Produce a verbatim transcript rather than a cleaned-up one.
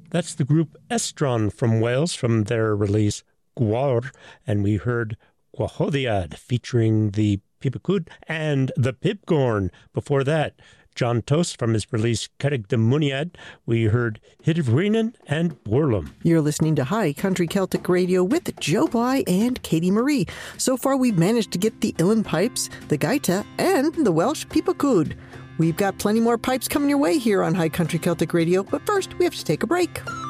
That's the group Estron from Wales from their release Gwawr, and we heard Gwahoddiad featuring the Pibacud and the Pibgorn. Before that, John Tost from his release Cerrig de Muniad, we heard Hidivrinan and Borlum. You're listening to High Country Celtic Radio with Joe Bly and Katie Marie. So far, we've managed to get the Uilleann pipes, the Gaita, and the Welsh Pibacud. We've got plenty more pipes coming your way here on High Country Celtic Radio, but first, we have to take a break.